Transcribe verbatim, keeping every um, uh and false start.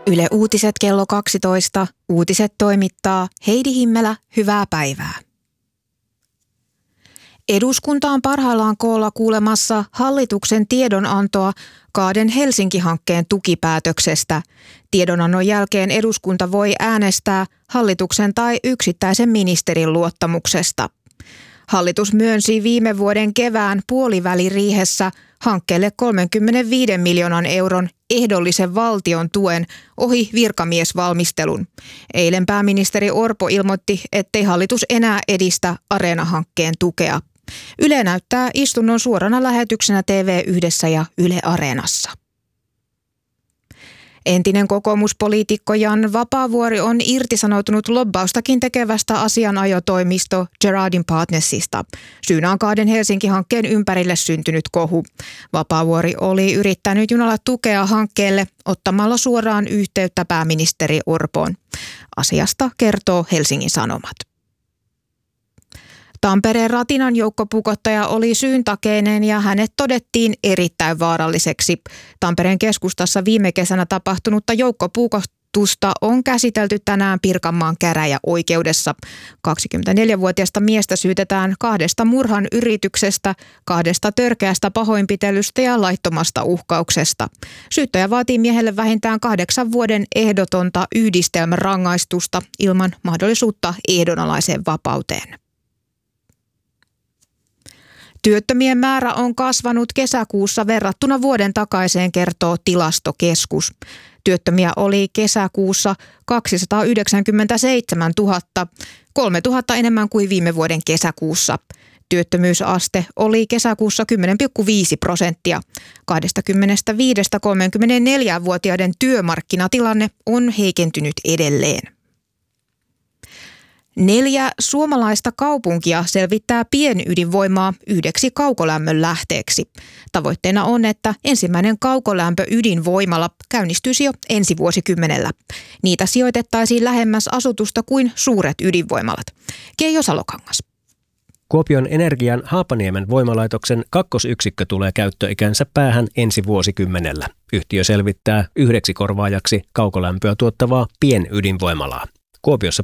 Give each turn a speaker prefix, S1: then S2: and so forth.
S1: Yle Uutiset kello kaksitoista. Uutiset toimittaa Heidi Himmelä. Hyvää päivää. Eduskunta on parhaillaan koolla kuulemassa hallituksen tiedonantoa Kaaden Helsinki-hankkeen tukipäätöksestä. Tiedonannon jälkeen eduskunta voi äänestää hallituksen tai yksittäisen ministerin luottamuksesta. Hallitus myönsi viime vuoden kevään puoliväliriihessä hankkeelle kolmekymmentäviisi miljoonan euron ehdollisen valtion tuen ohi virkamiesvalmistelun. Eilen pääministeri Orpo ilmoitti, ettei hallitus enää edistä Areena-hankkeen tukea. Yle näyttää istunnon suorana lähetyksenä T V yhdessä ja Yle Areenassa. Entinen kokoomuspoliitikko Jan Vapaavuori on irtisanoutunut lobbaustakin tekevästä asianajotoimisto Gerardin Partnersista. Syynä on Kaaden Helsinki-hankkeen ympärille syntynyt kohu. Vapaavuori oli yrittänyt junalla tukea hankkeelle ottamalla suoraan yhteyttä pääministeri Orpoon. Asiasta kertoo Helsingin Sanomat. Tampereen Ratinan joukkopukottaja oli syyntakeinen ja hänet todettiin erittäin vaaralliseksi. Tampereen keskustassa viime kesänä tapahtunutta joukkopukotusta on käsitelty tänään Pirkanmaan käräjäoikeudessa. kaksikymmentäneljävuotiaasta miestä syytetään kahdesta murhan yrityksestä, kahdesta törkeästä pahoinpitelystä ja laittomasta uhkauksesta. Syyttäjä vaatii miehelle vähintään kahdeksan vuoden ehdotonta yhdistelmärangaistusta ilman mahdollisuutta ehdonalaiseen vapauteen. Työttömien määrä on kasvanut kesäkuussa verrattuna vuoden takaiseen, kertoo Tilastokeskus. Työttömiä oli kesäkuussa kaksisataayhdeksänkymmentäseitsemäntuhatta, kolmetuhatta enemmän kuin viime vuoden kesäkuussa. Työttömyysaste oli kesäkuussa kymmenen pilkku viisi prosenttia. kaksikymmentäviisi–kolmekymmentäneljä-vuotiaiden työmarkkinatilanne on heikentynyt edelleen. Neljä suomalaista kaupunkia selvittää pienydinvoimaa yhdeksi kaukolämmön lähteeksi. Tavoitteena on, että ensimmäinen kaukolämpöydinvoimala käynnistyisi jo ensi vuosikymmenellä. Niitä sijoitettaisiin lähemmäs asutusta kuin suuret ydinvoimalat. Keijo Salokangas.
S2: Kuopion Energian Haapaniemen voimalaitoksen kakkosyksikkö tulee käyttöikänsä päähän ensi vuosikymmenellä. Yhtiö selvittää yhdeksi korvaajaksi kaukolämpöä tuottavaa pienydinvoimalaa. Kuopiossa